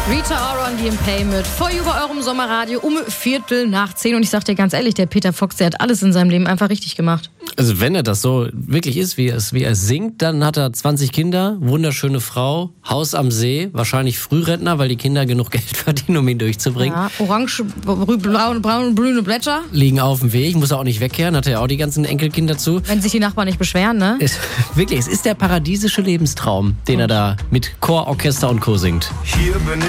Rita Ora und DMP mit For You bei eurem Sommerradio um 10:15. Und ich sag dir ganz ehrlich, der Peter Fox, der hat alles in seinem Leben einfach richtig gemacht. Also wenn er das so wirklich ist, wie er singt, dann hat er 20 Kinder, wunderschöne Frau, Haus am See, wahrscheinlich Frührentner, weil die Kinder genug Geld verdienen, um ihn durchzubringen. Ja, orange, braun, blühende Blätter. Liegen auf dem Weg, muss er auch nicht wegkehren, hat er ja auch die ganzen Enkelkinder zu. Wenn sich die Nachbarn nicht beschweren, ne? Wirklich, es ist der paradiesische Lebenstraum, den er da mit Chor, Orchester und Co. singt. Hier bin